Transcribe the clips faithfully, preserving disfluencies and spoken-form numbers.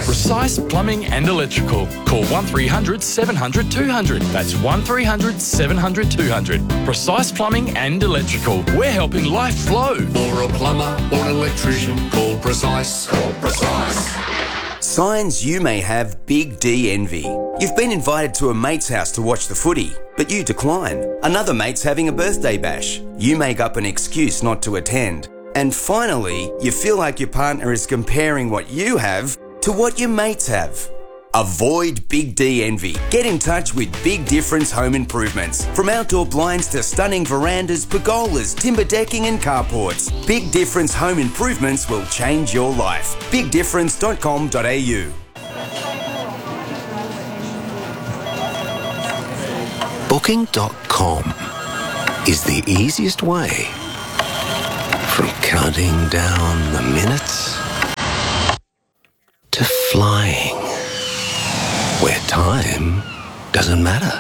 Precise Plumbing and Electrical. Call one three hundred seven hundred two hundred. That's one three hundred seven hundred two hundred. Precise Plumbing and Electrical. We're helping life flow. For a plumber or an electrician, call Precise. Call Precise. Signs you may have big D envy. You've been invited to a mate's house to watch the footy, but you decline. Another mate's having a birthday bash. You make up an excuse not to attend. And finally, you feel like your partner is comparing what you have to what your mates have. Avoid Big D envy. Get in touch with Big Difference Home Improvements. From outdoor blinds to stunning verandas, pergolas, timber decking and carports, Big Difference Home Improvements will change your life. big difference dot com dot a u. Booking dot com is the easiest way from counting down the minutes to flying where time doesn't matter.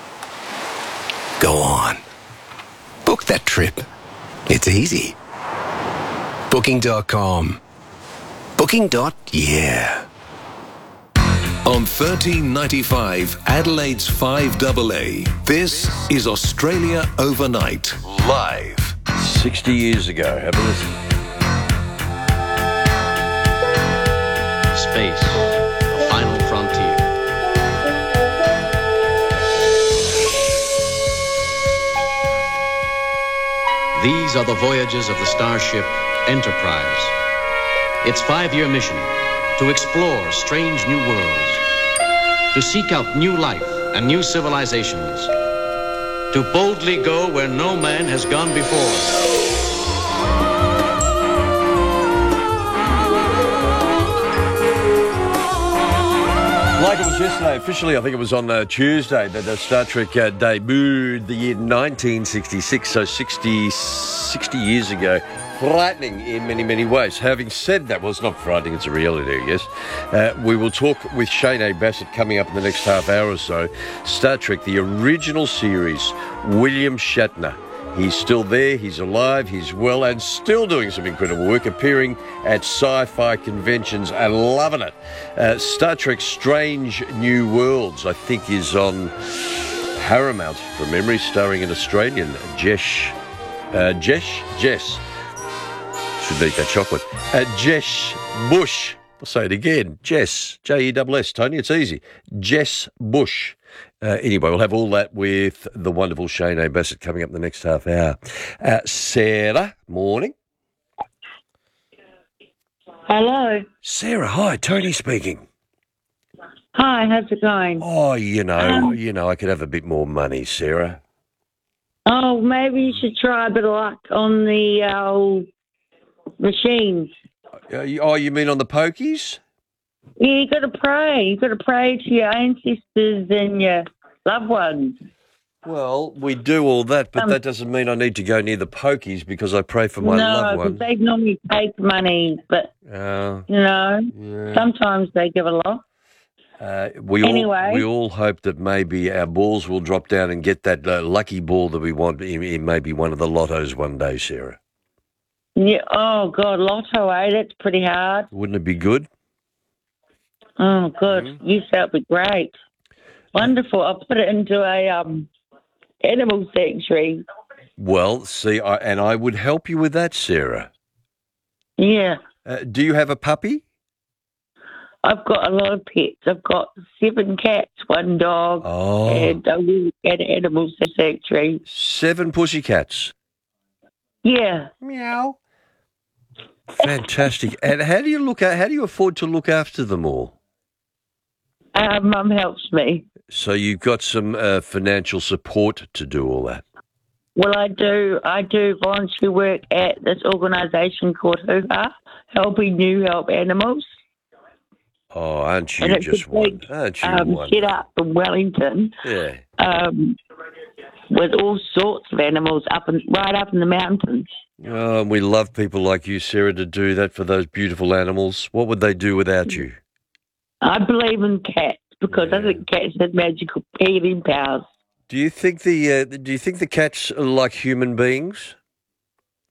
Go on. Book that trip. It's easy. Booking dot com. Booking. Yeah. On thirteen ninety-five, Adelaide's five double A, this is Australia Overnight, live. sixty years ago, have a listen. Space, the final frontier. These are the voyages of the starship Enterprise. Its five-year mission, to explore strange new worlds, to seek out new life and new civilizations, to boldly go where no man has gone before. Like it was yesterday, officially, I think it was on uh, Tuesday, that uh, Star Trek uh, debuted the year nineteen sixty-six, so sixty, sixty years ago. Frightening in many, many ways. Having said that, well, it's not frightening, it's a reality, I guess. Uh, we will talk with Shane A. Bassett coming up in the next half hour or so. Star Trek, the original series, William Shatner. He's still there, he's alive, he's well, and still doing some incredible work, appearing at sci-fi conventions and loving it. Uh, Star Trek Strange New Worlds, I think, is on Paramount, from memory, starring an Australian, Jesh, uh, Jesh, Jess, should eat that chocolate, uh, Jess Bush. I'll say it again, Jess, J E S S, Tony, it's easy, Jess Bush. Uh, anyway, we'll have all that with the wonderful Shane A. Bassett coming up in the next half hour. Uh, Sarah, morning. Hello. Sarah, hi, Tony speaking. Hi, how's it going? Oh, you know, Um, you know, I could have a bit more money, Sarah. Oh, maybe you should try a bit of luck on the uh, old machines. Uh, you- oh, you mean on the pokies? Yeah, you got to pray. You got to pray to your ancestors and your loved ones. Well, we do all that, but Um, that doesn't mean I need to go near the pokies because I pray for my no, loved because one. they normally take money, but, Uh, you know, yeah. sometimes they give a lot. Uh, we Anyway. all we all hope that maybe our balls will drop down and get that uh, lucky ball that we want in, in maybe one of the lottos one day, Sarah. Yeah. Oh, God, lotto, eh? That's pretty hard. Wouldn't it be good? Oh, good. Mm-hmm. Yes, that would be great. Wonderful. I'll put it into a um, animal sanctuary. Well, see, I, and I would help you with that, Sarah. Yeah. Uh, do you have a puppy? I've got a lot of pets. I've got seven cats, one dog, Oh, and I work at an animal sanctuary. seven pussycats. Yeah. Meow. Fantastic. And how do you look at? How do you afford to look after them all? Uh, Mum helps me. So you've got some uh, financial support to do all that. Well, I do. I do volunteer work at this organisation called Hoo Ha, helping new help animals. Oh, aren't you And it's just a one? big Aren't you um, one? set up in Wellington Yeah. um, with all sorts of animals up in, right up in the mountains. Oh, and we love people like you, Sarah, to do that for those beautiful animals. What would they do without you? I believe in cats because I Yeah. think cats have magical healing powers. Do you think the uh, Do you think the cats are like human beings?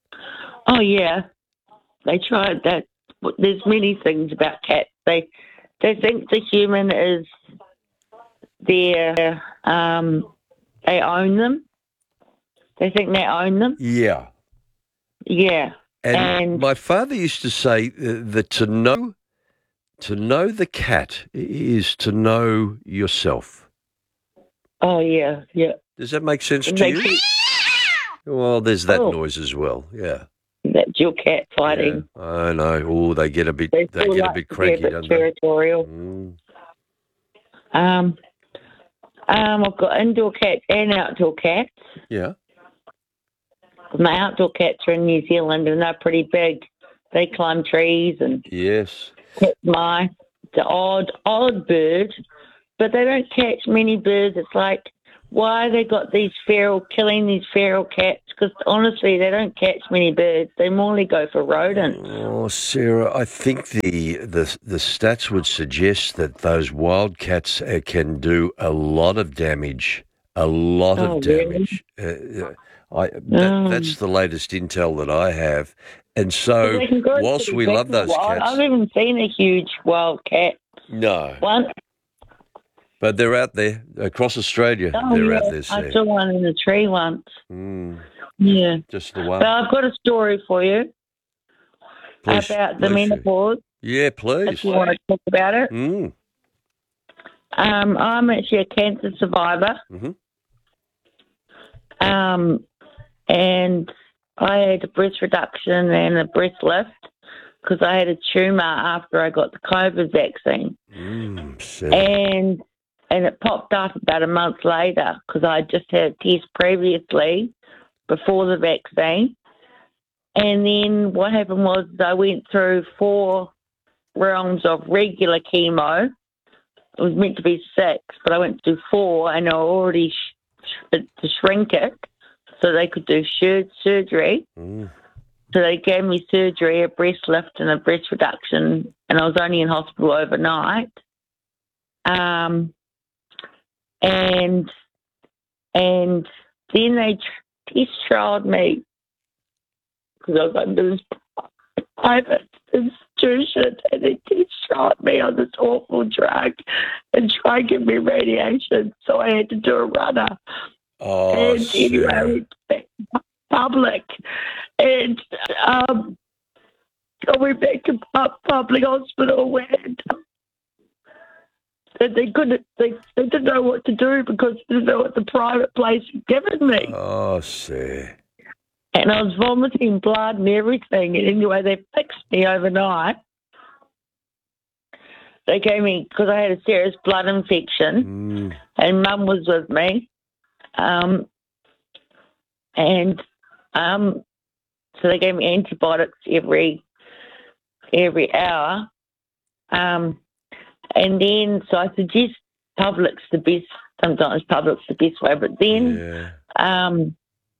Oh yeah, they tried that. There's many things about cats. They they think the human is their, um, they own them. They think they own them. Yeah. Yeah. And, And- my father used to say uh, that to know to know the cat is to know yourself. Oh, yeah, yeah. Does that make sense to They you? keep- Well, there's that Oh. noise as well. Yeah. That's your cat fighting. Yeah, I know. Oh, they get a bit They, they feel get like a bit they're cranky, bit don't they? territorial. Mm. Um, um, I've got indoor cats and outdoor cats. Yeah. My outdoor cats are in New Zealand and they're pretty big. They climb trees and Yes. catch mice. The odd, odd bird, but they don't catch many birds. It's like, why they got these feral, killing these feral cats? Because honestly, they don't catch many birds. They mainly go for rodents. Oh, Sarah, I think the the the stats would suggest that those wildcats uh, can do a lot of damage. A lot Oh, of really? damage. Uh, I that, Oh. that's the latest intel that I have. And But so, they can go whilst pretty we big love for a those while. cats, I've even seen a huge wild cat no, once. but they're out there across Australia. Oh, they're yeah, out there, I Sarah. saw one in a tree once. Mm, Yeah. just the one. But I've got a story for you Please, about the please, Sarah. menopause, Yeah, if please. you want to talk about it. Mm. Um, I'm actually a cancer survivor. Mhm. Um, and I had a breast reduction and a breast lift because I had a tumour after I got the COVID vaccine. Mm, Sarah. And and it popped up about a month later because I just had a test previously before the vaccine. And then what happened was I went through four rounds of regular chemo. It was meant to be six, but I went through four, and I already sh- to shrink it so they could do sur- surgery. Mm. So they gave me surgery, a breast lift, and a breast reduction, and I was only in hospital overnight. Um, and and then they tr- test trialed me because I was under this private institution, and they test trialed me on this awful drug and tried to give me radiation. So I had to do a runner. Oh, and anyway, I Sarah. went back to public, and um, I went back to pub- public hospital, and and they couldn't, they, they didn't know what to do because they didn't know what the private place had given me. Oh, Sarah. And I was vomiting blood and everything. And anyway, they fixed me overnight. They gave me, because I had a serious blood infection, Mm. and Mum was with me. Um, and um, so they gave me antibiotics every every hour. Um, and then, so I suggest public's the best, sometimes public's the best way, but then Yeah. um,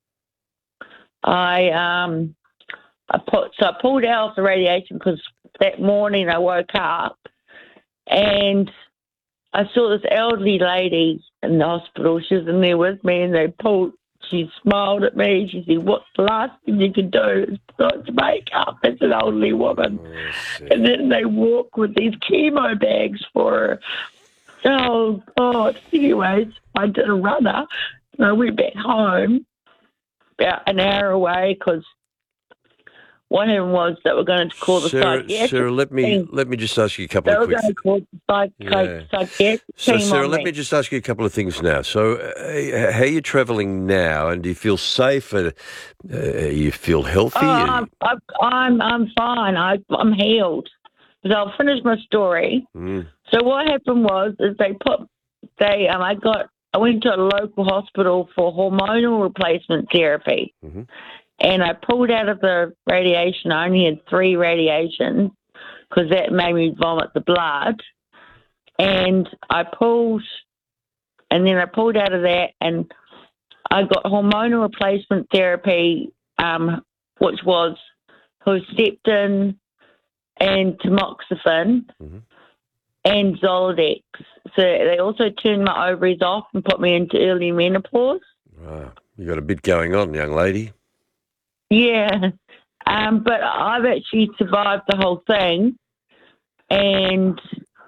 I um, I put so I pulled out the radiation because that morning I woke up and I saw this elderly lady in the hospital. She was in there with me, and they pulled. She smiled at me. She said, "What's the last thing you can do is put on makeup as an elderly woman?" Oh, Sarah. And then they walk with these chemo bags for her. Oh, God. Anyways, I did a runner, and I went back home about an hour away because what happened was that we're going to call the Sarah, psychiatric Sarah, let me team. let me just ask you a couple They of were quick. going to call the psych- Yeah. psychiatric So, team Sarah, on let me. me just ask you a couple of things now. So, uh, how are you travelling now, and do you feel safe? And uh, you feel healthy? Oh, I'm, I'm, I'm, I'm fine. I, I'm healed. But I'll finish my story. Mm. So what happened was, is they put, they, um, I got, I went to a local hospital for hormonal replacement therapy. Mhm. And I pulled out of the radiation. I only had three radiations because that made me vomit the blood. And I pulled, and then I pulled out of that, and I got hormonal replacement therapy, um, which was Herceptin and tamoxifen Mhm. and Zoladex. So they also turned my ovaries off and put me into early menopause. Wow. You got a bit going on, young lady. Yeah, um, but I've actually survived the whole thing, and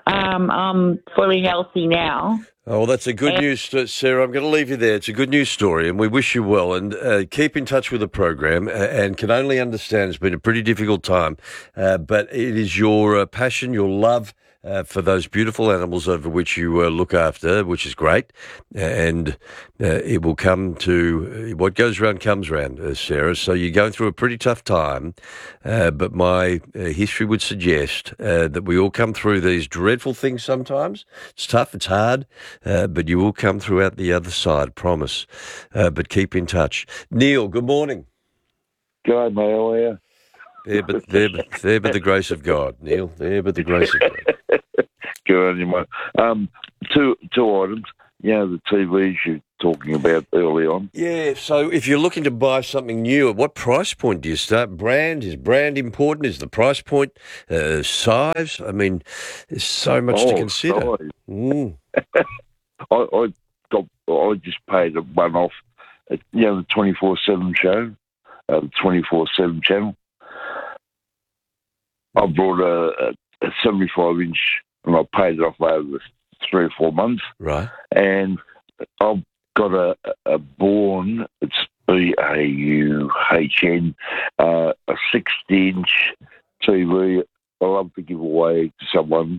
um, I'm fully healthy now. Oh, well, that's a good And- news, uh, Sarah. I'm going to leave you there. It's a good news story, and we wish you well. And uh, keep in touch with the program. Uh, and can only understand it's been a pretty difficult time, uh, but it is your uh, passion, your love uh, for those beautiful animals over which you uh, look after, which is great. And uh, it will come to uh, what goes round comes round, uh, Sarah. So you're going through a pretty tough time, uh, but my uh, history would suggest uh, that we all come through these dreadful things sometimes. It's tough, it's hard. Uh, but you will come through out the other side, promise. Uh, but keep in touch. Neil, good morning. G'day, mate. How are you? There but, there, but, there but the grace of God, Neil. There but the grace of God. Good on you, mate. Um, two, two items. You know, the T Vs you're talking about early on. Yeah, so if you're looking to buy something new, at what price point do you start? Brand? Is brand important? Is the price point uh, size? I mean, there's so much oh, to consider. Size. Mm. I, I got. I just paid a one off. At, you know, the twenty-four seven show, uh, the twenty-four seven channel. I brought a, a, a seventy-five inch, and I paid it off over three or four months. Right. And I've got a, a Bourne. It's B A U H N, uh, a sixty inch T V. I love to give away to someone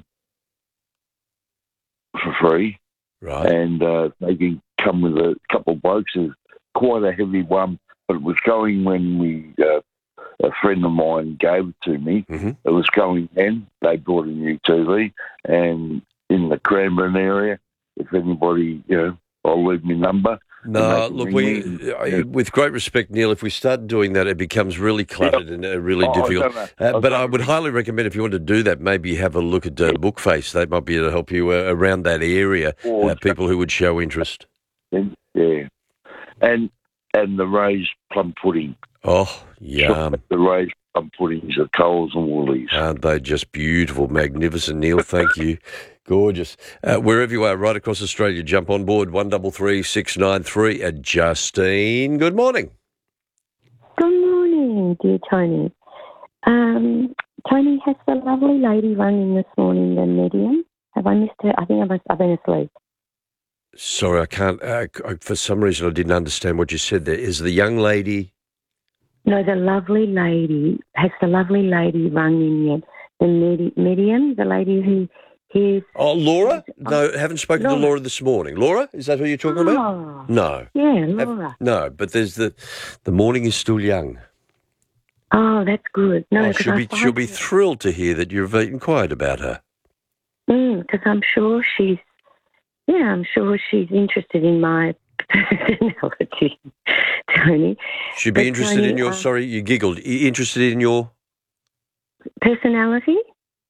for free. Right. And uh, they can come with a couple of blokes. It's quite a heavy one, but it was going when we, uh, a friend of mine gave it to me. Mm-hmm. It was going then. They bought a new T V, and in the Cranbourne area, if anybody, you know, I'll leave my number. No, look, we, me. with great respect, Neil, if we start doing that, it becomes really cluttered and uh, really Oh, difficult. I don't know. Uh, I but don't I would know. highly recommend, if you want to do that, maybe have a look at uh, Bookface. They might be able to help you uh, around that area, Oh, uh, people who would show interest. Yeah. And and the raised plum pudding. Oh, yum. The raised plum puddings at Coles and Woolies. Aren't they just beautiful, magnificent, Neil? Thank you. Gorgeous. Uh, wherever you are, right across Australia, jump on board, one three three six nine three. Uh, Justine, good morning. Good morning, dear Tony. Um, Tony, has the lovely lady rung in this morning, the medium? Have I missed her? I think I must, I've been asleep. Sorry, I can't, uh, for some reason I didn't understand what you said there. Is the young lady... No, the lovely lady, has the lovely lady rung in yet? The medi- medium, the lady who hears... Oh, Laura? No, haven't spoken Laura. to Laura this morning. Laura, is that who you're talking about? Oh, No. yeah, Have- Laura. no, but there's the the morning is still young. Oh, that's good. No, Oh, 'cause she'll I be find she'll be her- thrilled to hear that you've inquired about her. Because I'm sure she's, yeah, I'm sure she's interested in my personality, Tony. She'd be But interested Tony, in your. uh, Sorry, you giggled. I- Interested in your. Personality?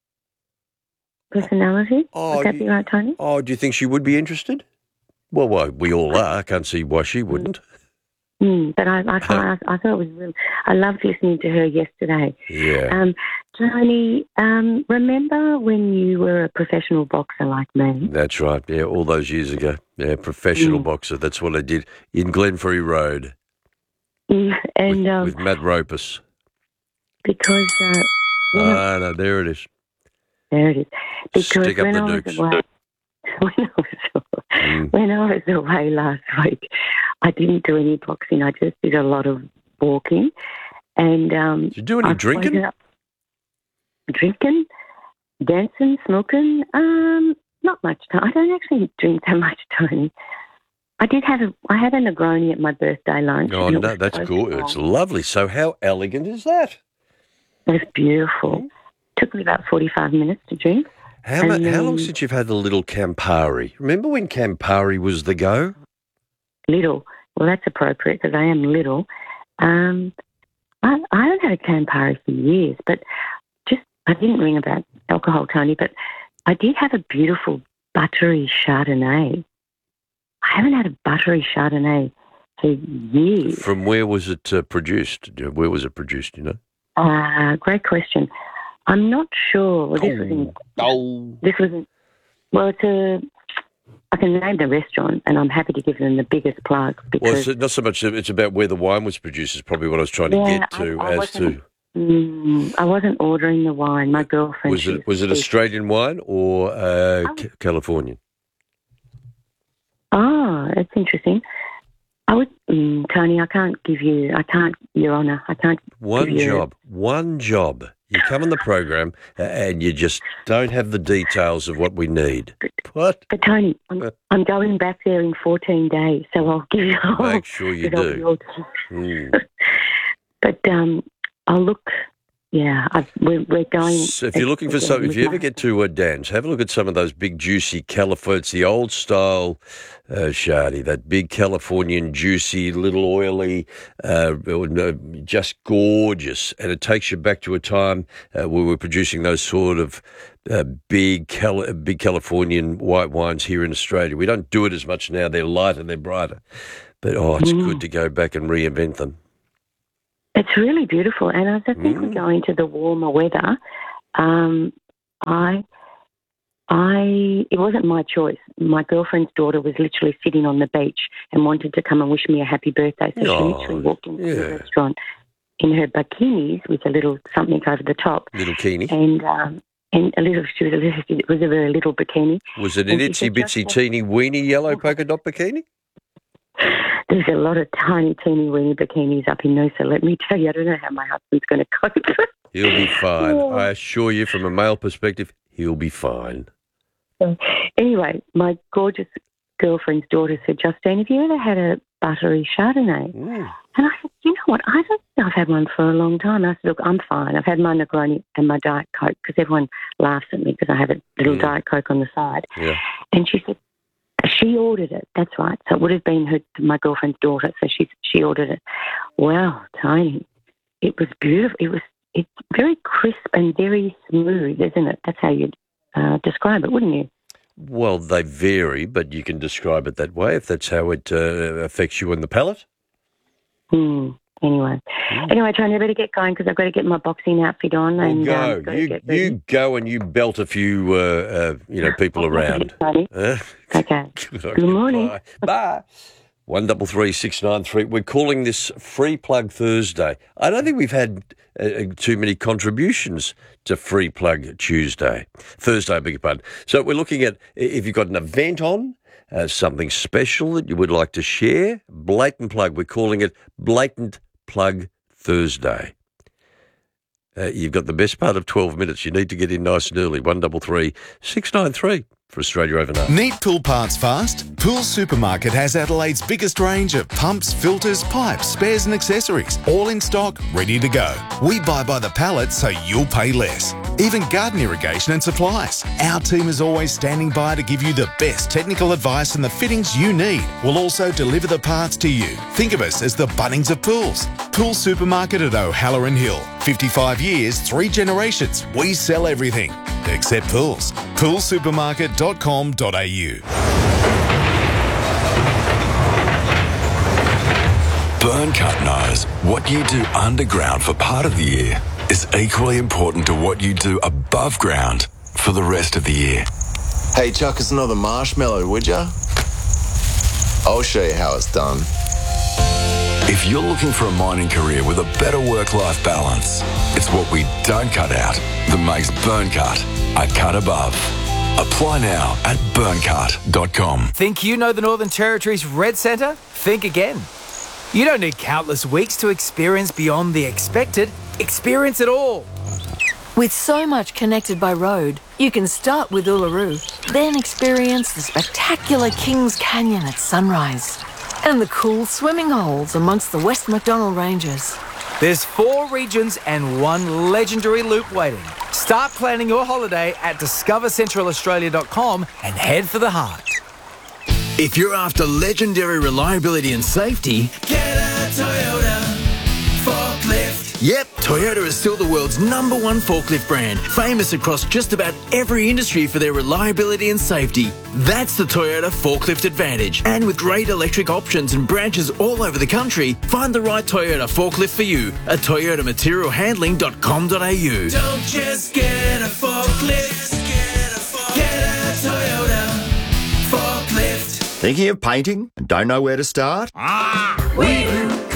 Personality? Oh, Would that you- be right, Tony? Oh, do you think she would be interested? Well, well we all are. I can't see why she wouldn't. Mm, but I, I, I, I thought it was really, I loved listening to her yesterday. Yeah. Um, Tony, um, remember when you were a professional boxer like me? That's right. Yeah, all those years ago. Yeah, professional Mm. boxer. That's what I did in Glenferrie Road Mm, and with, um, with Matt Ropus. because, uh, you know, Ah, no, there it is. there it is. Because Stick up when the I was dukes. away, when I was, Mm. when I was away last week, I didn't do any boxing. I just did a lot of walking. And um, Did you do any I've drinking? woken up- Drinking, dancing, smoking. Um, not much time. I don't actually drink that much, Tony. I did have a. I had a Negroni at my birthday lunch. Oh, and it no, was that's so cool. strong. It's lovely. So how elegant is that? It was beautiful. Took me about forty-five minutes to drink. How, mu- And how long then- since you've had the little Campari? Remember when Campari was the go? Little. Well, that's appropriate because I am little. Um, I, I haven't had a Campari for years, but just I didn't ring about alcohol, Tony, but I did have a beautiful buttery Chardonnay. I haven't had a buttery Chardonnay for years. From where was it uh, produced? Do- Where was it produced, you know? Uh, great question. I'm not sure. Well, this was in. Oh. This was in, well, it's a. I can name the restaurant, and I'm happy to give them the biggest plug Well, because it's not so much, it's about where the wine was produced is probably what I was trying to Yeah, get to I- I as wasn't- to... Mm, I wasn't ordering the wine. My girlfriend. Was it was it Australian wine or uh, Oh. C- Californian? Oh, that's interesting. I would, mm, Tony. I can't give you. I can't, Your Honour. I can't. One give you- job, one job. You come on the program uh, and you just don't have the details of what we need. What? But Tony, I'm, I'm going back there in fourteen days, so I'll give you. Make sure you it'll be do. all- Mm. But um, I'll look. Yeah, I've, we're, we're going. So if you're looking for some, if you ever get to uh, Dan's, have a look at some of those big juicy California. It's the old style uh, Shardy, that big Californian juicy, little oily, uh, just gorgeous, and it takes you back to a time uh, where we're producing those sort of uh, big, Cal- big Californian white wines here in Australia. We don't do it as much now. They're lighter, they're brighter, but oh, it's Mm. good to go back and reinvent them. It's really beautiful, and as I think Mm. we're going to the warmer weather, um, I, I, it wasn't my choice. My girlfriend's daughter was literally sitting on the beach and wanted to come and wish me a happy birthday, so Oh, she literally walked into yeah. the restaurant in her bikinis with a little something over the top, Little Keeny. and um, and a little. She was a little. It was a very little bikini. Was it an and she itsy said, "Just bitsy walk-" teeny weeny yellow polka dot bikini? There's a lot of tiny, teeny, weeny bikinis up in Noosa. Let me tell you, I don't know how my husband's going to cope. He'll be fine. Oh. I assure you, from a male perspective, he'll be fine. Anyway, my gorgeous girlfriend's daughter said, Justine, have you ever had a buttery Chardonnay? Mm. And I said, you know what, I don't think I've had one for a long time. I said, look, I'm fine. I've had my Negroni and my Diet Coke because everyone laughs at me because I have a little Mm. Diet Coke on the side. Yeah. And she said, she ordered it. That's right. So it would have been her, my girlfriend's daughter. So she she ordered it. Wow, Tony, it was beautiful. It was it's very crisp and very smooth, isn't it? That's how you'd uh, describe it, wouldn't you? Well, they vary, but you can describe it that way if that's how it uh, affects you on the palate. Hmm. Anyway, anyway, Tony, I better get going because I've got to get my boxing outfit on. Well, and go. um, gotta you get ready. you go and you belt a few uh, uh, you know people around. Tony. Huh? Okay. Good morning. Bye. Bye. One double three six nine three. We're calling this Free Plug Thursday. I don't think we've had uh, too many contributions to Free Plug Tuesday, Thursday. I beg your pardon. So we're looking at if you've got an event on, uh, something special that you would like to share. Blatant plug. We're calling it Blatant Plug Thursday. Uh, you've got the best part of twelve minutes. You need to get in nice and early. One double three six nine three for Australia Overnight. Need pool parts fast? Pool Supermarket has Adelaide's biggest range of pumps, filters, pipes, spares and accessories, all in stock, ready to go. We buy by the pallet so you'll pay less. Even garden irrigation and supplies. Our team is always standing by to give you the best technical advice and the fittings you need. We'll also deliver the parts to you. Think of us as the Bunnings of pools. Pool Supermarket at O'Halloran Hill. fifty-five years, three generations. We sell everything except pools. pool supermarket dot com dot a u. Burncut knows what you do underground for part of the year is equally important to what you do above ground for the rest of the year. Hey, chuck us another marshmallow, would ya? I'll show you how it's done. If you're looking for a mining career with a better work-life balance, it's what we don't cut out that makes Burncut a cut above. Apply now at burncut dot com. Think you know the Northern Territory's Red Centre? Think again. You don't need countless weeks to experience beyond the expected. Experience it all. With so much connected by road, you can start with Uluru, then experience the spectacular Kings Canyon at sunrise and the cool swimming holes amongst the West MacDonnell Ranges. There's four regions and one legendary loop waiting. Start planning your holiday at discover central australia dot com and head for the heart. If you're after legendary reliability and safety, get a Toyota forklift. Yep, Toyota is still the world's number one forklift brand, famous across just about every industry for their reliability and safety. That's the Toyota Forklift Advantage. And with great electric options and branches all over the country, find the right Toyota forklift for you at toyota material handling dot com dot a u. Don't just get a forklift, get a Toyota forklift. Thinking of painting and don't know where to start? Ah, we do, 'cause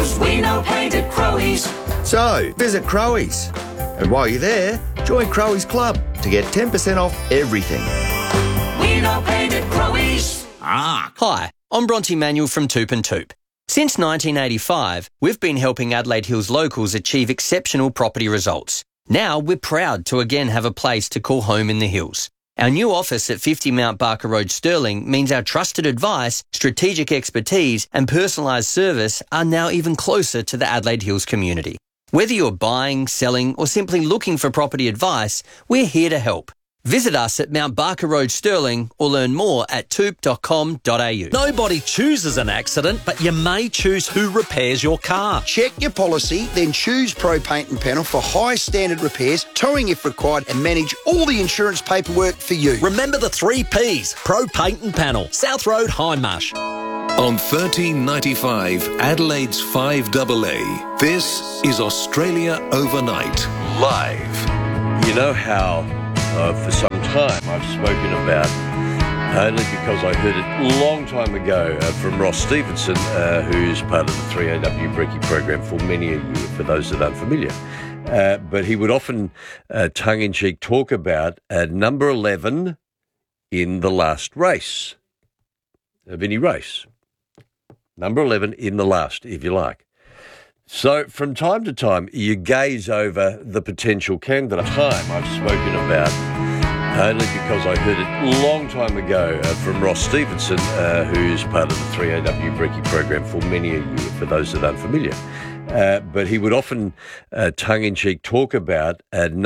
'cause we know paint at Crowies. So, visit Crowies. And while you're there, join Crowies Club to get ten percent off everything. We know paint at Crowies. Ah. Hi, I'm Bronte Manuel from Toop and Toop. Since nineteen eighty-five, we've been helping Adelaide Hills locals achieve exceptional property results. Now we're proud to again have a place to call home in the hills. Our new office at fifty Mount Barker Road, Stirling, means our trusted advice, strategic expertise and personalised service are now even closer to the Adelaide Hills community. Whether you're buying, selling or simply looking for property advice, we're here to help. Visit us at Mount Barker Road, Stirling, or learn more at toop dot com dot a u. Nobody chooses an accident, but you may choose who repairs your car. Check your policy, then choose Pro Paint and Panel for high standard repairs, towing if required, and manage all the insurance paperwork for you. Remember the three Ps, Pro Paint and Panel, South Road, Hindmarsh. On thirteen ninety-five, Adelaide's five A A, this is Australia Overnight, live. You know how uh, for some time I've spoken about, only because I heard it a long time ago uh, from Ross Stevenson, uh, who's part of the three A W Brekkie program for many a year, for those that aren't familiar. Uh, but he would often uh, tongue-in-cheek talk about uh, number eleven in the last race of any race. Number eleven in the last, if you like. So from time to time, you gaze over the potential candidate. Time I've spoken about, only because I heard it a long time ago uh, from Ross Stevenson, uh, who's part of the three A W Brekkie program for many a year, for those that aren't familiar. Uh, but he would often uh, tongue-in-cheek talk about uh,